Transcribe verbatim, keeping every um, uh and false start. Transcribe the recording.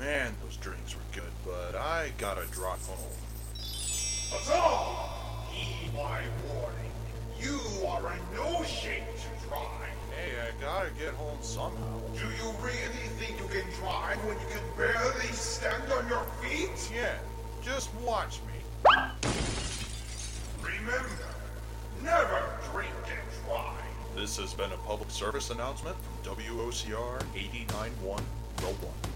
Man, those drinks were good, but I gotta drop home. Huzzah! Heed my warning. You are in no shape to drive. Hey, I gotta get home somehow. Do you really think you can drive when you can barely stand on your feet? Yeah, just watch me. Remember, never drink and drive. This has been a public service announcement from W O C R eighty-nine point one, The One.